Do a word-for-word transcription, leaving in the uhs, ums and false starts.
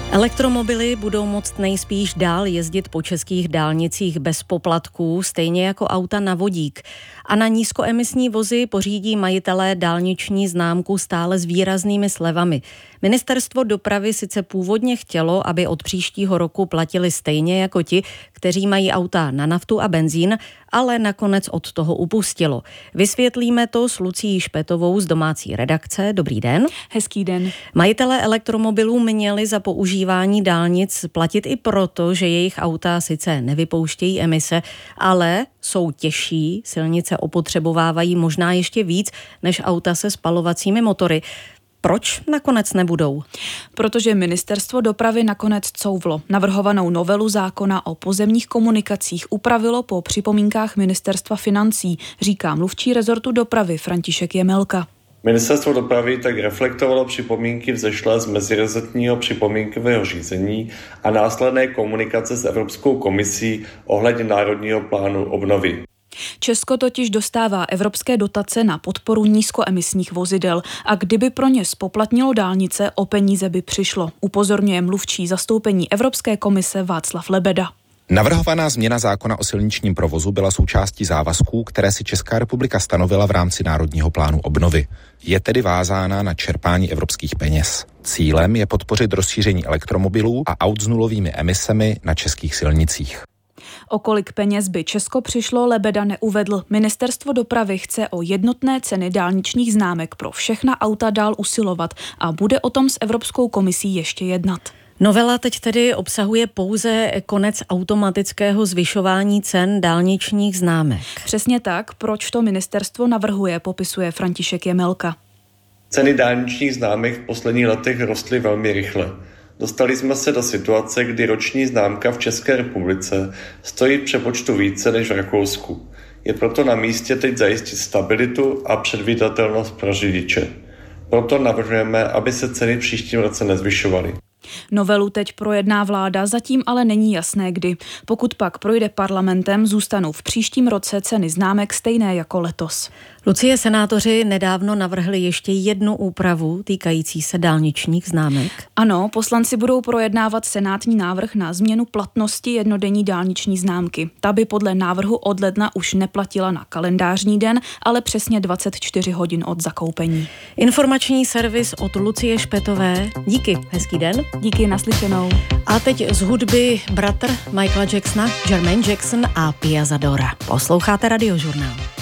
Elektromobily budou moct nejspíš dál jezdit po českých dálnicích bez poplatků, stejně jako auta na vodík. A na nízkoemisní vozy pořídí majitelé dálniční známku stále s výraznými slevami. Ministerstvo dopravy sice původně chtělo, aby od příštího roku platili stejně jako ti, kteří mají auta na naftu a benzín, ale nakonec od toho upustilo. Vysvětlíme to s Lucií Špetovou z domácí redakce. Dobrý den. Hezký den. Majitelé elektromobilů měli za používání dálnic platit i proto, že jejich auta sice nevypouštějí emise, ale jsou těžší, silnice opotřebovávají možná ještě víc než auta se spalovacími motory. Proč nakonec nebudou? Protože ministerstvo dopravy nakonec couvlo. Navrhovanou novelu zákona o pozemních komunikacích upravilo po připomínkách ministerstva financí, říká mluvčí rezortu dopravy František Jemelka. Ministerstvo dopravy tak reflektovalo připomínky vzešlé z mezirezortního připomínkového řízení a následné komunikace s Evropskou komisí ohledně Národního plánu obnovy. Česko totiž dostává evropské dotace na podporu nízkoemisních vozidel a kdyby pro ně spoplatnilo dálnice, o peníze by přišlo, upozorňuje mluvčí zastoupení Evropské komise Václav Lebeda. Navrhovaná změna zákona o silničním provozu byla součástí závazků, které si Česká republika stanovila v rámci Národního plánu obnovy. Je tedy vázána na čerpání evropských peněz. Cílem je podpořit rozšíření elektromobilů a aut s nulovými emisemi na českých silnicích. O kolik peněz by Česko přišlo, Lebeda neuvedl. Ministerstvo dopravy chce o jednotné ceny dálničních známek pro všechna auta dál usilovat a bude o tom s Evropskou komisí ještě jednat. Novela teď tedy obsahuje pouze konec automatického zvyšování cen dálničních známek. Přesně tak, proč to ministerstvo navrhuje, popisuje František Jemelka. Ceny dálničních známek v posledních letech rostly velmi rychle. Dostali jsme se do situace, kdy roční známka v České republice stojí v přepočtu více než v Rakousku. Je proto na místě teď zajistit stabilitu a předvídatelnost pro řidiče. Proto navrhujeme, aby se ceny v příštím roce nezvyšovaly. Novelu teď projedná vláda, zatím ale není jasné kdy. Pokud pak projde parlamentem, zůstanou v příštím roce ceny známek stejné jako letos. Lucie, senátoři nedávno navrhli ještě jednu úpravu týkající se dálničních známek. Ano, poslanci budou projednávat senátní návrh na změnu platnosti jednodenní dálniční známky. Ta by podle návrhu od ledna už neplatila na kalendářní den, ale přesně dvacet čtyři hodin od zakoupení. Informační servis od Lucie Špetové. Díky, hezký den. Díky, naslyšenou. A teď z hudby bratr Michaela Jacksona, Jermaine Jackson a Pia Zadora. Posloucháte Radiožurnál.